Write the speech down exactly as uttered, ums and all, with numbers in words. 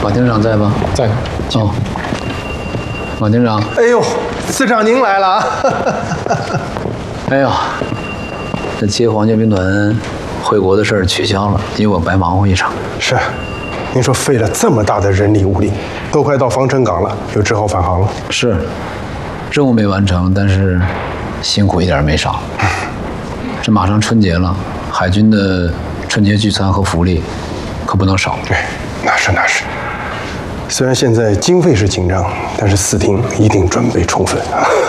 马厅长在吗？ 在。 哦，马厅长。 哎呦，司长您来了啊！ 哎呀，这接皇家兵团回国的事儿取消了，因为我白忙活一场。 是，您说费了这么大的人力物力，都快到防城港了，又只好返航了。 是，任务没完成，但是辛苦一点没少。这马上春节了，海军的春节聚餐和福利可不能少。 哎，那是那是。虽然现在经费是紧张，但是四厅一定准备充分。